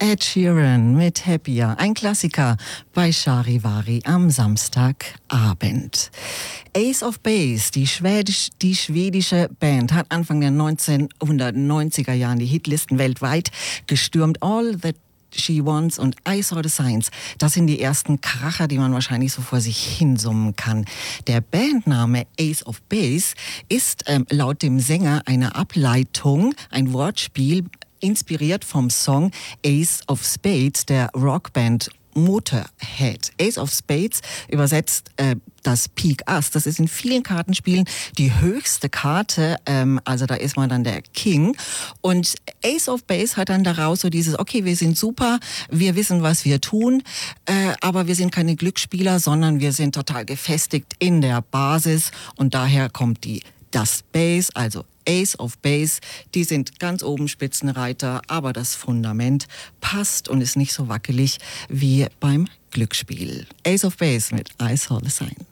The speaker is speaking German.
Ed Sheeran mit Happier, ein Klassiker bei Charivari am Samstagabend. Ace of Base, die schwedische Band, hat Anfang der 1990er Jahren die Hitlisten weltweit gestürmt. All That She Wants und I Saw the Signs. Das sind die ersten Kracher, die man wahrscheinlich so vor sich hinsummen kann. Der Bandname Ace of Base ist laut dem Sänger eine Ableitung, ein Wortspiel, inspiriert vom Song Ace of Spades der Rockband Motorhead. Ace of Spades übersetzt das Pik Ass. Das ist in vielen Kartenspielen die höchste Karte, also da ist man dann der King. Und Ace of Base hat dann daraus so dieses, okay, wir sind super, wir wissen, was wir tun, aber wir sind keine Glücksspieler, sondern wir sind total gefestigt in der Basis und daher kommt das Base, also Ace of Base, die sind ganz oben Spitzenreiter, aber das Fundament passt und ist nicht so wackelig wie beim Glücksspiel. Ace of Base mit I Saw the Signs.